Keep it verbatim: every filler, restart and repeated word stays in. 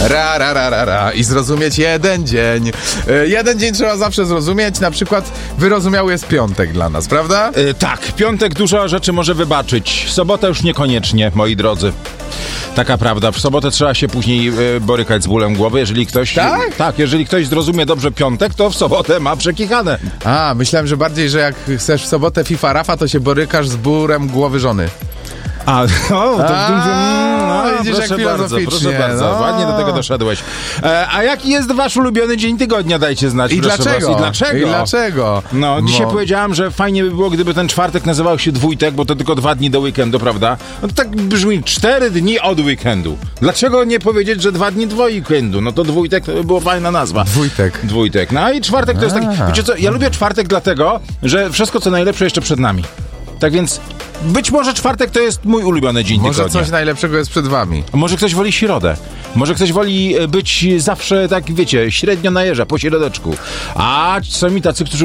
Ra, ra, ra, ra, ra. I zrozumieć jeden dzień. E, jeden dzień trzeba zawsze zrozumieć. Na przykład wyrozumiały jest piątek dla nas, prawda? Yy, tak, piątek dużo rzeczy może wybaczyć. Sobota już niekoniecznie, moi drodzy. Taka prawda. W sobotę trzeba się później yy, borykać z bólem głowy. Jeżeli ktoś... Tak? Tak, jeżeli ktoś zrozumie dobrze piątek, to w sobotę ma przekichane. A, myślałem, że bardziej, że jak chcesz w sobotę FIFA Rafa, to się borykasz z bólem głowy żony. A, no, to A, w dużym... No, widzisz, jak proszę bardzo, filozoficznie, proszę bardzo. no. Ładnie do tego doszedłeś. E, a jaki jest wasz ulubiony dzień tygodnia? Dajcie znać. I proszę dlaczego? Was. I dlaczego? I dlaczego? No, dzisiaj No. powiedziałem, że fajnie by było, gdyby ten czwartek nazywał się dwójtek, bo to tylko dwa dni do weekendu, prawda? No to tak brzmi, cztery dni od weekendu. Dlaczego nie powiedzieć, że dwa dni do weekendu? No to dwójtek to by była fajna nazwa. Dwójtek. Dwójtek. No i czwartek to jest taki... A. Wiecie co, ja lubię czwartek dlatego, że wszystko co najlepsze jeszcze przed nami. Tak więc być może czwartek to jest mój ulubiony dzień Może tygodnia. coś najlepszego jest przed wami. Może ktoś woli środę. Może ktoś woli być zawsze, tak wiecie, średnio na jeża, po środeczku. A są mi tacy, którzy